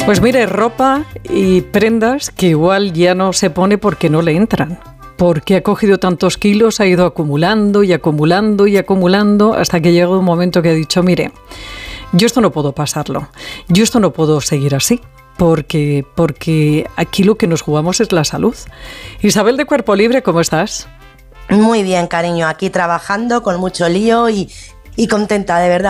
Pues mire, ropa y prendas que igual ya no se pone porque no le entran. Porque ha cogido tantos kilos, ha ido acumulando y acumulando y acumulando hasta que llega un momento que ha dicho, mire, yo esto no puedo pasarlo, yo esto no puedo seguir así. Porque aquí lo que nos jugamos es la salud. Isabel de Cuerpo Libre, ¿cómo estás? Muy bien, cariño, aquí trabajando con mucho lío y contenta, de verdad.